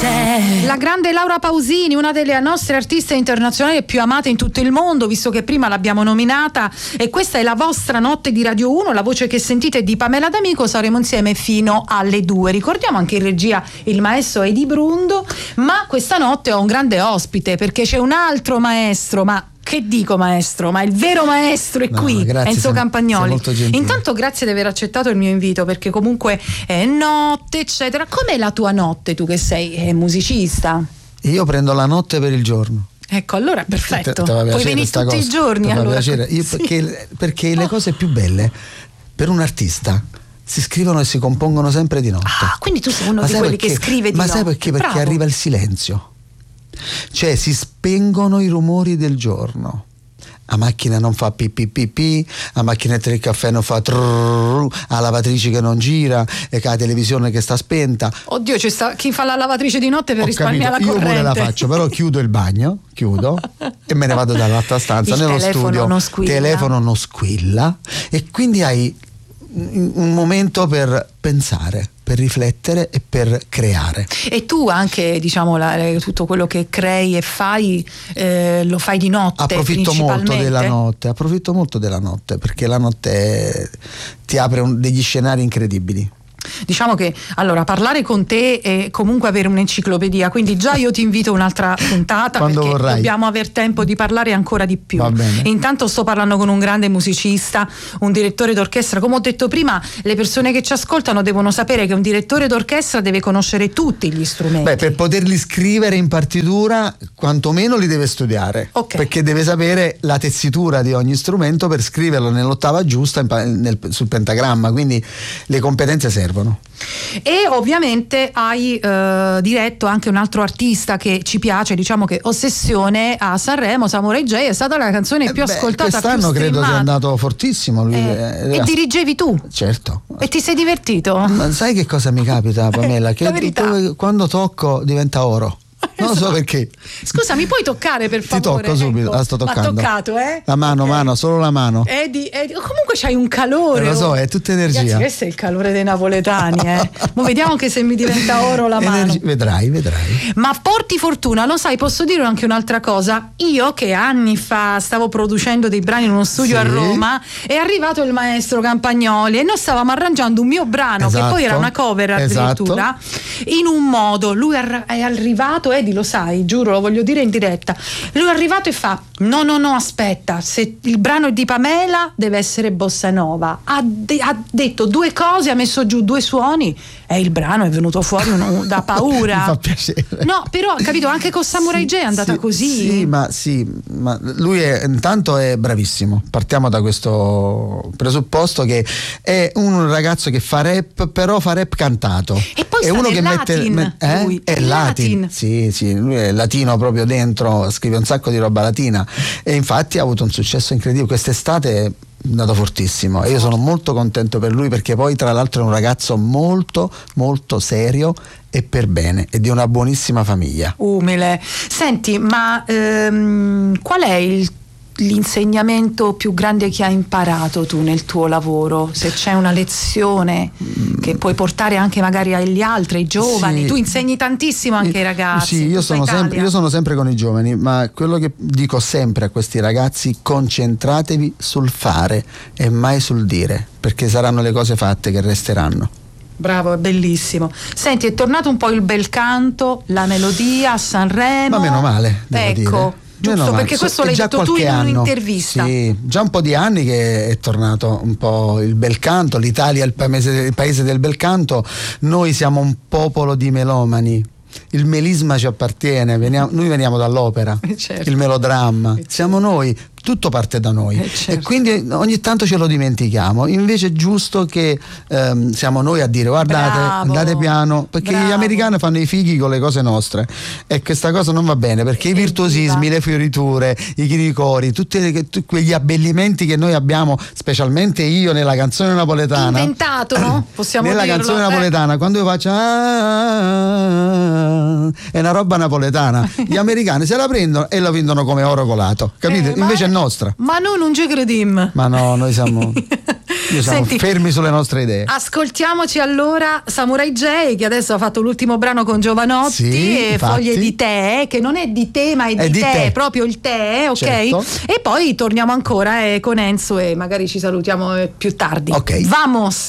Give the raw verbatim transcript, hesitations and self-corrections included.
c'è. La grande Laura Pausini, una delle nostre artiste internazionali più amate in tutto il mondo, visto che prima l'abbiamo nominata, e questa è la vostra notte di Radio uno, la voce che sentite è di Pamela D'Amico, saremo insieme fino alle due. Ricordiamo anche in regia il maestro Edi Brundo, ma questa notte ho un grande ospite perché c'è un altro maestro, ma che dico maestro, ma il vero maestro è no, qui, grazie, Enzo Campagnoli. Intanto grazie di aver accettato il mio invito, perché comunque è notte eccetera. Com'è la tua notte, tu che sei eh, musicista? Io prendo la notte per il giorno. Ecco, allora è perfetto, te, te puoi venire tutti cosa. i giorni allora. Io, sì. perché, perché le cose più belle per un artista si scrivono e si compongono sempre di notte. Ah, quindi tu sei uno ma di quelli perché? Che scrive di ma notte. Ma sai perché? Perché Bravo. Arriva il silenzio. Cioè si spengono i rumori del giorno. La macchina non fa pipì, la macchinetta del caffè non fa trrrr, la lavatrice che non gira, e la televisione che sta spenta. Oddio, c'è sta chi fa la lavatrice di notte per Ho risparmiare capito, la corrente. Io pure la faccio, però chiudo il bagno, chiudo e me ne vado dall'altra stanza. Il nello telefono studio. Non squilla. Telefono non squilla e quindi hai un momento per pensare, per riflettere e per creare. E tu anche, diciamo, la, tutto quello che crei e fai eh, lo fai di notte? Approfitto molto della notte, approfitto molto della notte perché la notte ti apre un, degli scenari incredibili. Diciamo che allora parlare con te è comunque avere un'enciclopedia, quindi già io ti invito un'altra puntata Quando perché vorrai. Dobbiamo aver tempo di parlare ancora di più. Va bene. E intanto sto parlando con un grande musicista, un direttore d'orchestra. Come ho detto prima, le persone che ci ascoltano devono sapere che un direttore d'orchestra deve conoscere tutti gli strumenti. Beh, per poterli scrivere in partitura quantomeno li deve studiare, okay. Perché deve sapere la tessitura di ogni strumento per scriverlo nell'ottava giusta in, nel, sul pentagramma, quindi le competenze servono. E ovviamente hai eh, diretto anche un altro artista che ci piace, diciamo che Ossessione a Sanremo, Samurai J è stata la canzone più eh beh, ascoltata, quest'anno più credo sia andato fortissimo lui, eh, eh, e dirigevi tu? Certo. E ti sei divertito? Ma sai che cosa mi capita, Pamela? Che dove, quando tocco diventa oro. Non lo so perché. Scusa, mi puoi toccare per favore? Ti tocco subito, ecco. la sto toccando. Ma toccato, eh? La mano, okay. mano, solo la mano. Edi, Edi. Comunque c'hai un calore. Eh, lo so, è tutta energia. Ragazzi, questo è il calore dei napoletani, eh. Ma vediamo che se mi diventa oro la mano. Energi- vedrai, vedrai. Ma porti fortuna, lo sai, posso dire anche un'altra cosa. Io che anni fa stavo producendo dei brani in uno studio sì. a Roma, è arrivato il maestro Campagnoli e noi stavamo arrangiando un mio brano, esatto. che poi era una cover addirittura, esatto. in un modo. Lui è arrivato, Edi, lo sai, giuro, lo voglio dire in diretta. Lui è arrivato e fa: no, no, no, aspetta, se il brano è di Pamela deve essere bossa nova. Ha, de- ha detto due cose, ha messo giù due suoni e il brano è venuto fuori uno, da paura. Mi fa piacere. No, però, capito, anche con Samurai sì, J è andata sì, così. Sì, ma sì, ma lui è, intanto è bravissimo. Partiamo da questo presupposto che è un ragazzo che fa rap, però fa rap cantato. E poi è sta uno nel che Latin, mette eh? lui. È Latin. Latin. Sì, sì, lui è latino proprio dentro, scrive un sacco di roba latina e infatti ha avuto un successo incredibile. Quest'estate è andato fortissimo e io sono molto contento per lui perché poi tra l'altro è un ragazzo molto molto serio e per bene e di una buonissima famiglia. Umile. Senti, ma ehm, qual è il l'insegnamento più grande che hai imparato tu nel tuo lavoro? Se c'è una lezione che puoi portare anche magari agli altri, ai giovani, sì. Tu insegni tantissimo anche ai ragazzi. Sì, io sono, sempre, io sono sempre con i giovani, ma quello che dico sempre a questi ragazzi: concentratevi sul fare e mai sul dire, perché saranno le cose fatte che resteranno. Bravo, è bellissimo. Senti, è tornato un po' il bel canto, la melodia a Sanremo. Ma meno male, devo ecco. dire. Giusto, perché so, questo l'hai detto tu in anno, un'intervista. Sì, già un po' di anni che è tornato un po' il bel canto, l'Italia è il paese, il paese del bel canto, noi siamo un popolo di melomani. Il melisma ci appartiene, veniamo, noi veniamo dall'opera, certo. il melodramma, certo. siamo noi, tutto parte da noi eh certo. e quindi ogni tanto ce lo dimentichiamo, invece è giusto che ehm, siamo noi a dire guardate, bravo, andate piano, perché bravo. Gli americani fanno i fighi con le cose nostre e questa cosa non va bene, perché e i virtuosismi, viva. Le fioriture, i cori, tutti, tutti quegli abbellimenti che noi abbiamo, specialmente io nella canzone napoletana inventato, no? Possiamo nella dirlo. canzone eh. napoletana, quando io faccio ah, è una roba napoletana, gli americani se la prendono e la vendono come oro colato, capite? Eh, invece ma, è nostra. Ma noi non ci crediamo. Ma no, noi siamo Io siamo Senti, fermi sulle nostre idee. Ascoltiamoci allora Samurai J, che adesso ha fatto l'ultimo brano con Giovanotti, sì, e infatti. Foglie di tè, che non è di tè ma è, è di, di tè, tè, proprio il tè, ok? Certo. E poi torniamo ancora eh, con Enzo e magari ci salutiamo eh, più tardi. Ok. Vamos!